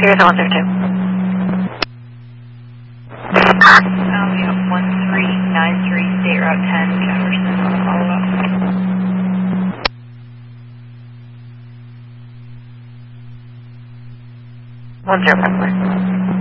Sirius 102. We have 1393 State Route 10, Jefferson, follow up. 1054.